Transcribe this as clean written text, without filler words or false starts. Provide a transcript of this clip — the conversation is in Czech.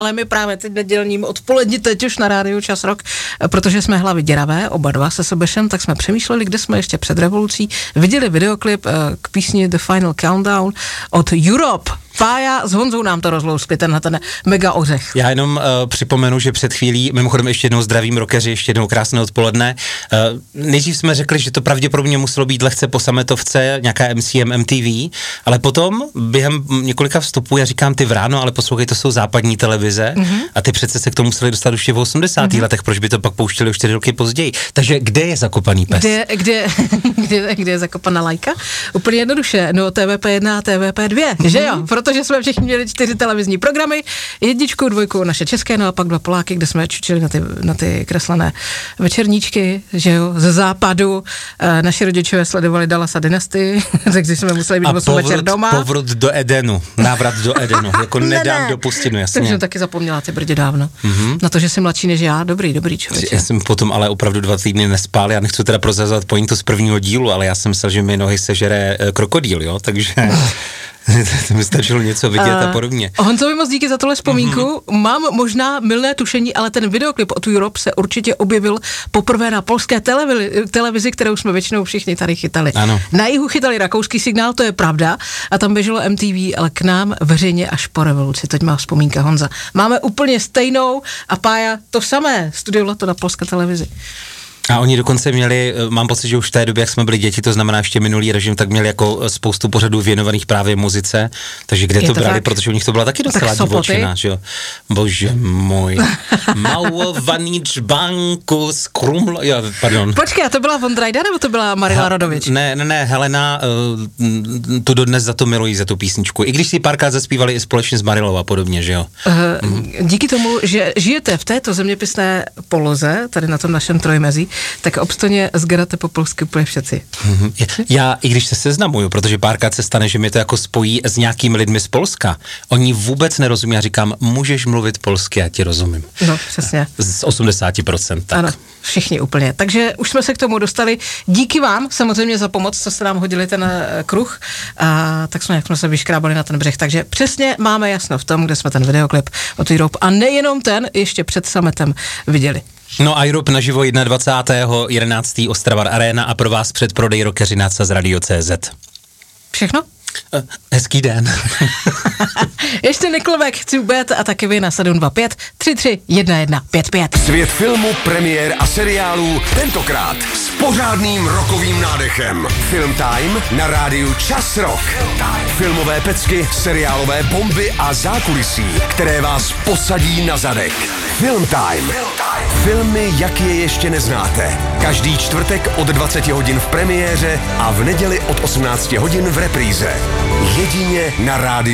Ale my právě teď nedělním odpolední teď už na rádiu Čas Rock, protože jsme hlavy děravé, oba dva se Sebešem, tak jsme přemýšleli, kde jsme ještě před revolucí viděli videoklip k písni The Final Countdown od Europe. Pája s Honzou nám to rozlouskli, ten mega ořech. Já jenom připomenu, že před chvílí, mimochodem ještě jednou zdravím rockeři, ještě jednou krásné odpoledne. Nejdřív jsme řekli, že to pravděpodobně muselo být lehce po sametovce, nějaká MCM, MTV, ale potom během několika vstupů já říkám ty vráno, ale poslouchej, to jsou západní televize a ty přece se k tomu museli dostat už v 80. letech, proč by to pak pouštěli už 4 roky později. Takže kde je zakopaný pes? Kde je zakopaná lajka? Úplně jednoduše, no TVP1 a TVP2, že jo? Protože jsme všichni měli 4 televizní programy, 1, 2 naše české, no a pak 2 Poláky, kde jsme čučili na ty kreslené večerníčky, že jo, ze západu. Naši rodičové sledovali Dallas a Dynasty, takže jsme museli být 8 večer doma. Povrat do Edenu, návrat do Edenu, jako nedám do pustinu, jasně. Takže taky zapomněla ty brdě dávno. Na to, že jsi mladší než já, dobrý člověče. Já jsem potom ale opravdu 2 týdny nespál, já nechci teda prozrazovat pointu z prvního dílu, ale já jsem myslel, že mi nohy sežere krokodýl, jo, takže... To mi stačilo něco vidět a podobně. Honzovi moc díky za tohle vzpomínku. Mám možná mylné tušení, ale ten videoklip od Europe se určitě objevil poprvé na polské televizi, kterou jsme většinou všichni tady chytali. Ano. Na jihu chytali rakouský signál, to je pravda, a tam běželo MTV, ale k nám veřejně až po revoluci. Teď má vzpomínka Honza. Máme úplně stejnou a Pája to samé, studiovala to na polské televizi. A oni dokonce měli, mám pocit, že už v té době, jak jsme byli děti, to znamená ještě minulý režim, tak měli jako spoustu pořadů věnovaných právě muzice, takže kde to brali, tak? Protože u nich to byla taky docela divočina, že jo. Bože můj, malovaný čbanku, skrumlo, jo, pardon. Počkej, a to byla Vondrajda, nebo to byla Marila Rodovič? Ne, Helena, tu dodnes za to milují, za tu písničku, i když si párkrát zaspívali i společně s Marilou a podobně, že jo. Díky tomu, že žijete v této zeměpisné poloze, tady na tom našem trojmezí, tak obstojně zgradate po polsky úplně všetci. Já, i když se seznamuju, protože párkrát se stane, že mě to jako spojí s nějakými lidmi z Polska, oni vůbec nerozumí, já říkám, můžeš mluvit polsky, já ti rozumím. No, přesně. Z 80%, tak. Ano, všichni úplně. Takže už jsme se k tomu dostali. Díky vám samozřejmě za pomoc, co jste nám hodili ten kruh, a tak jsme se vyškrábali na ten břeh. Takže přesně máme jasno v tom, kde jsme ten videoklip od Europe a nejenom ten ještě před sametem viděli. No a Europe naživo 21.11. Ostrava Arena a pro vás předprodej rockeřináca z Radio.cz. Všechno? Hezký den. Ještě Nickelback, Cubet a taky vy na 725 33 1155. Svět filmu, premiér a seriálů, tentokrát s pořádným rockovým nádechem. Film Time na rádiu Čas Rock. Filmové pecky, seriálové bomby a zákulisí, které vás posadí na zadek. Film Time. Filmy, jak je ještě neznáte. Každý čtvrtek od 20 hodin v premiéře a v neděli od 18 hodin v repríze. Jedině na rádiu